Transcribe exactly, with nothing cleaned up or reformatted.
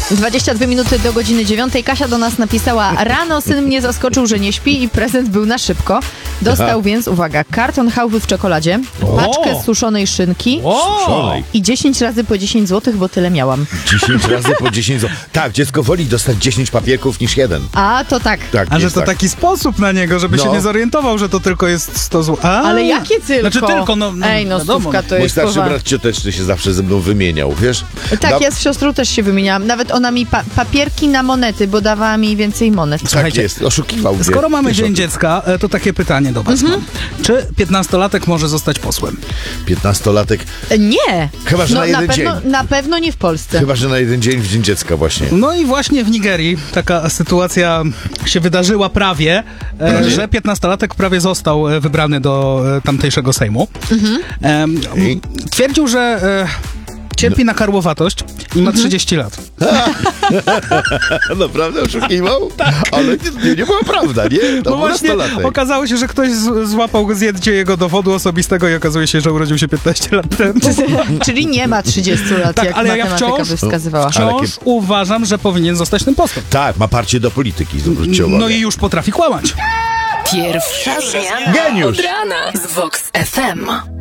dwadzieścia dwie minuty do godziny dziewiątej. Kasia do nas napisała: rano syn mnie zaskoczył, że nie śpi i prezent był na szybko. Dostał Aha. więc, uwaga, karton chałwy w czekoladzie, o! paczkę suszonej szynki o! i dziesięć razy po dziesięć złotych, bo tyle miałam. dziesięć razy po dziesięć złotych. Tak, dziecko woli dostać dziesięć papierków niż jeden. A, to tak. tak A że to tak. taki sposób na niego, żeby no. się nie zorientował, że to tylko jest sto złotych. Ale jakie tylko? Znaczy tylko, no, no Ej, no wiadomo. stówka to Mój jest starszy powa... brat cioteczny się zawsze ze mną wymieniał, wiesz? Tak, da... ja z siostrą też się wymieniałam. Nawet ona mi pa papierki na monety, bo dawała mi więcej monet. Słuchajcie, tak jest, oszukiwał mnie. Skoro mamy Dzień Oszukiwał. Dziecka, to takie pytanie do was mam. Czy piętnastolatek może zostać posłem? piętnastolatek? Nie. Chyba, że no, na jeden na pewno, dzień. Na pewno nie w Polsce. Chyba, że na jeden dzień w Dzień Dziecka właśnie. No i właśnie w Nigerii taka sytuacja się wydarzyła prawie, e, że piętnastolatek prawie został e, wybrany do e, tamtejszego Sejmu. Mhm. E, twierdził, że e, cierpi na karłowatość i ma trzydzieści lat. Naprawdę oszukiwał? Tak. Ale nie, nie, nie była prawda, nie? To no właśnie okazało się, że ktoś z, złapał go zdjęcie jego dowodu osobistego i okazuje się, że urodził się piętnaście lat temu. Czyli nie ma trzydziestu lat, tak, jak ale matematyka ja wciąż, by wskazywała. Wciąż ale... uważam, że powinien zostać tym posłem. Tak, ma parcie do polityki, zwróćcie uwagę. No i już potrafi kłamać. Pierwsza zmiana Geniusz! od rana z Vox F M.